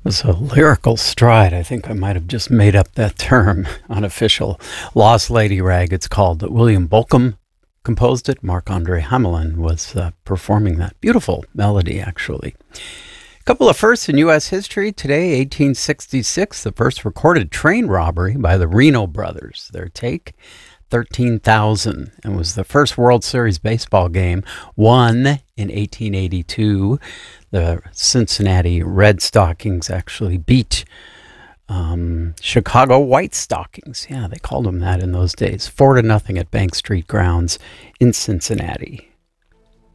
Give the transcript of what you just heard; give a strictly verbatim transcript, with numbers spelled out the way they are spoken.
was a lyrical stride. I think I might have just made up that term. Unofficial. Lost Lady Rag, it's called. William Bolcom composed it. Marc-Andre Hamelin was uh, performing that. Beautiful melody, actually. A couple of firsts in U S history. Today, eighteen sixty-six, the first recorded train robbery by the Reno brothers. Their take, thirteen thousand, and was the first World Series baseball game won in eighteen eighty-two. The Cincinnati Red Stockings actually beat um, Chicago White Stockings. Yeah, they called them that in those days. Four to nothing at Bank Street grounds in Cincinnati.